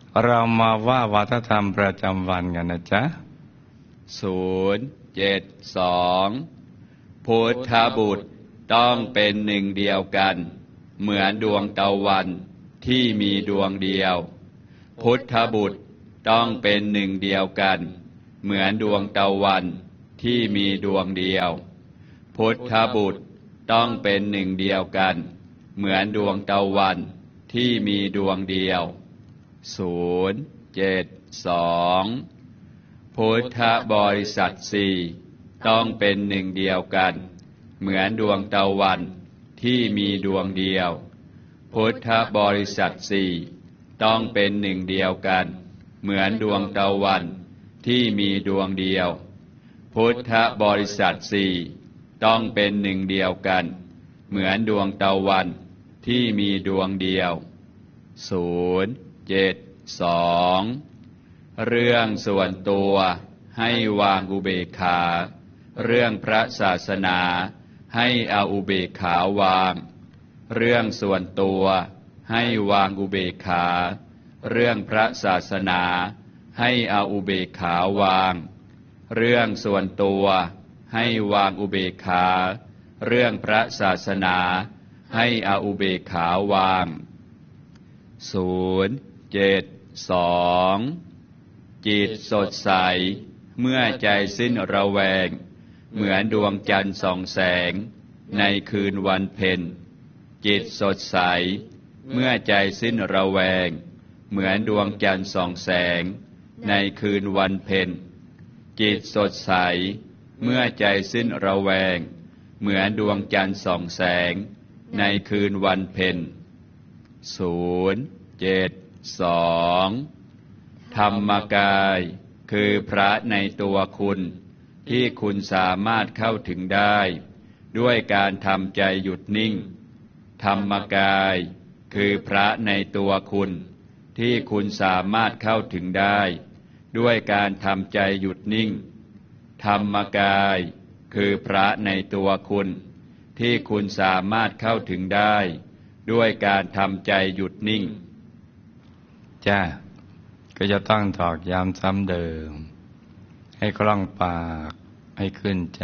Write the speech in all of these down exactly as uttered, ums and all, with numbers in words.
เรามาว่าวัฒนธรรมประจำวันกันนะจ๊ะศูนย์เจ็ดสองพุทธบุตรต้องเป็นหนึ่งเดียวกันเหมือนดวงตะวันที่มีดวงเดียวพุทธบุตรต้องเป็นหนึ่งเดียวกันเหมือนดวงตะวันที่มีดวงเดียวพุทธบุตรต้องเป็นหนึ่งเดียวกันเหมือนดวงตะวันที่มีดวงเดียวศูนย์เจ็ดสองพุทธบริษัทสี่ต้องเป็นหนึ่งเดียวกันเหมือนดวงตะวันที่มีดวงเดียวพุทธบริษัทสี่ต้องเป็นหนึ่งเดียวกันเหมือนดวงตะวันที่มีดวงเดียวพุทธบริษัทสี่ต้องเป็นหนึ่งเดียวกันเหมือนดวงตะวันที่มีดวงเดียวศูนย์เจ็ดสองเรื่องส่วนตัวให้วางอุเบกขาเรื่องพระศาสนาให้เอาอุเบกขาวางเรื่องส่วนตัวให้วางอุเบกขาเรื่องพระศาสนาให้เอาอุเบกขาวางเรื่องส่วนตัวให้วางอุเบกขาเรื่องพระศาสนาให้เอาอุเบกขาวางศูนย์เจ็ดสองจิตสดใสเมื่อใจสิ้นระแวงเหมือนดวงจันทร์ส่องแสงในคืนวันเพ็ญจิตสดใสเมื่อใจสิ้นระแวงเหมือนดวงจันทร์ส่องแสงในคืนวันเพ็ญจิตสดใสเมื่อใจสิ้นระแวงเหมือนดวงจันทร์ส่องแสงในคืนวันเพ็ญศูนย์เจ็ดสองธรรมกายคือพระในตัวคุณที่คุณสามารถเข้าถึงได้ด้วยการทำใจหยุดนิ่งธรรมกายคือพระในตัวคุณที่คุณสามารถเข้าถึงได้ด้วยการทำใจหยุดนิ่งธรรมกายคือพระในตัวคุณที่คุณสามารถเข้าถึงได้ด้วยการทำใจหยุดนิ่งจ้าก็จะต้องตอกย้ำซ้ำเดิมให้คล่องปากให้ขึ้นใจ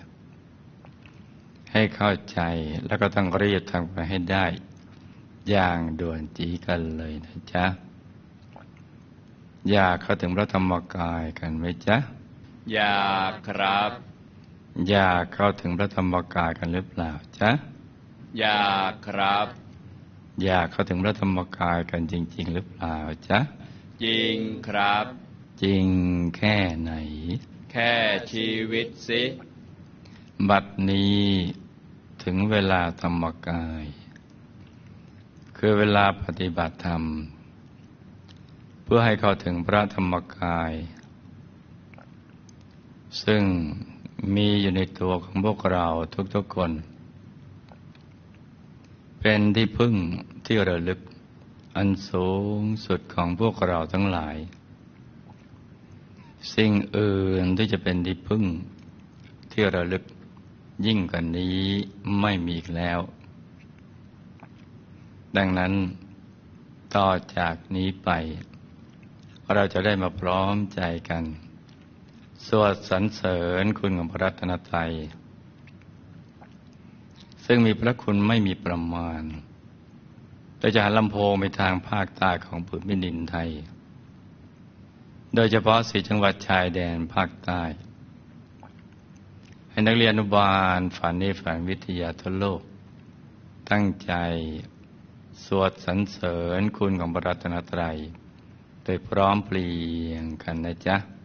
ให้เข้าใจแล้วก็ต้องรีบทำไปให้ได้อย่างด่วนจีกันเลยนะจ๊ะอยากเข้าถึงพระธรรมกายกันไหมจ๊ะอยากครับอยากเข้าถึงพระธรรมกายกันหรือเปล่าจ๊ะอยากครับอยากเข้าถึงพระธรรมกายกันจริงๆหรือเปล่าจ๊ะจริงครับจริงแค่ไหนแค่ชีวิตสิบัดนี้ถึงเวลาธรรมกายคือเวลาปฏิบัติธรรมเพื่อให้เข้าถึงพระธรรมกายซึ่งมีอยู่ในตัวของพวกเราทุกๆคนเป็นที่พึ่งที่ระลึกอันสูงสุดของพวกเราทั้งหลายสิ่งอื่นที่จะเป็นที่พึ่งที่ระลึกยิ่งกว่านี้ไม่มีอีกแล้วดังนั้นต่อจากนี้ไปเราจะได้มาพร้อมใจกันสวดสรรเสริญคุณของพระรัตนตรัยซึ่งมีพระคุณไม่มีประมาณโดยจะหันลำโพงไปทางภาคใต้ของผืนแผ่นดินไทยโดยเฉพาะสี่จังหวัดชายแดนภาคใต้ให้นักเรียนอนุบาลฝันในฝันวิทยาทั่วโลกตั้งใจสวดสรรเสริญคุณของพระรัตนตรัยโดยพร้อมเพรียงกันนะจ๊ะ